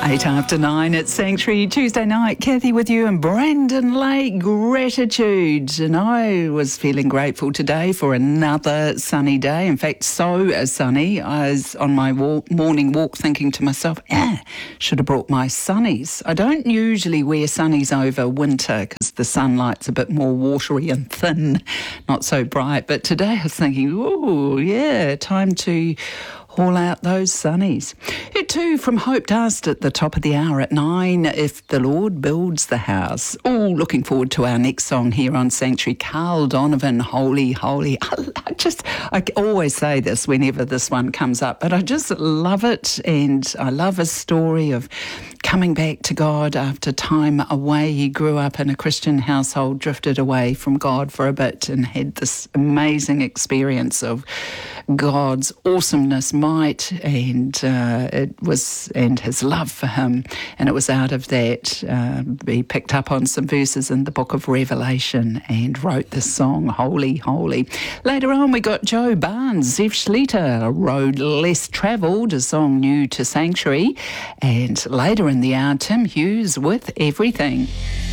8 after 9 at Sanctuary Tuesday night. Kathy with you and Brandon Lake. Gratitude. And I was feeling grateful today for another sunny day. In fact, so sunny. I was on my morning walk thinking to myself, should have brought my sunnies. I don't usually wear sunnies over winter because the sunlight's a bit more watery and thin, not so bright. But today I was thinking, time to haul out those sunnies. Here too from Hope Dust at the top of the hour at 9, If the Lord Builds the House. Looking forward to our next song here on Sanctuary. Carl Donovan, Holy, Holy. I always say this whenever this one comes up, but I just love it, and I love a story of coming back to God after time away. He grew up in a Christian household, drifted away from God for a bit, and had this amazing experience of God's awesomeness, might, and his love for him. And it was out of that he picked up on some verses in the book of Revelation and wrote this song, Holy, Holy. Later on, we got Joe Barnes, Zev Schleter, Road Less Travelled, a song new to Sanctuary. And later in the hour, Tim Hughes with Everything.